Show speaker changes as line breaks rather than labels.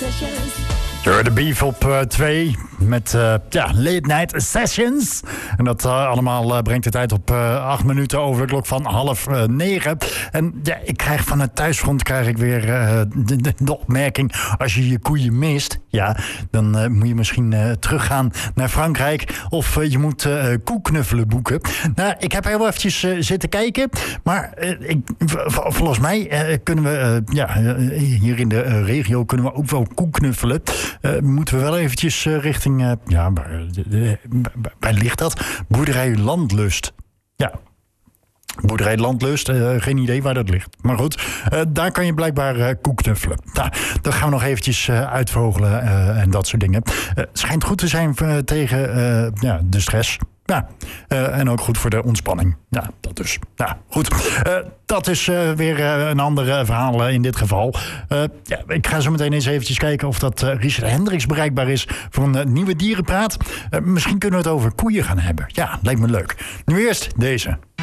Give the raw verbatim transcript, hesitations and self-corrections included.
De Beef op uh, twee met uh, ja, Late Night Sessions. En dat uh, allemaal uh, brengt de tijd op uh, acht minuten over de klok van half uh, negen. En ja, ik krijg van het thuisfront krijg ik weer uh, de, de, de opmerking... als je je koeien mist, ja, dan uh, moet je misschien uh, teruggaan naar Frankrijk... of uh, je moet uh, koeknuffelen boeken. Nou, ik heb heel eventjes uh, zitten kijken... maar uh, ik, v- volgens mij uh, kunnen we uh, ja, uh, hier in de uh, regio kunnen we ook wel koeknuffelen... Uh, moeten we wel eventjes uh, richting... Uh, ja, waar, uh, waar ligt dat? Boerderij Landlust. Ja. Boerderij Landlust, uh, geen idee waar dat ligt. Maar goed, uh, daar kan je blijkbaar uh, koeknuffelen. Nou, dat gaan we nog eventjes uh, uitvogelen uh, en dat soort dingen. Uh, het schijnt goed te zijn uh, tegen uh, ja, de stress. Ja, uh, en ook goed voor de ontspanning. Ja, dat dus. Ja, goed. Uh, dat is uh, weer uh, een ander uh, verhaal uh, in dit geval. Uh, ja, ik ga zo meteen eens eventjes kijken of dat uh, Richard Hendricks bereikbaar is voor een uh, nieuwe dierenpraat. Uh, misschien kunnen we het over koeien gaan hebben. Ja, lijkt me leuk. Nu eerst deze.